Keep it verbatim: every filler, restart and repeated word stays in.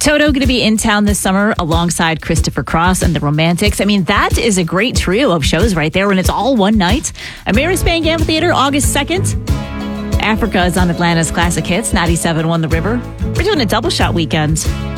Toto going to be in town this summer alongside Christopher Cross and the Romantics. I mean, that is a great trio of shows right there when it's all one night. Amerisbank Amphitheater, August second. Africa is on Atlanta's Classic Hits, ninety-seven point one The River. We're doing a double shot weekend.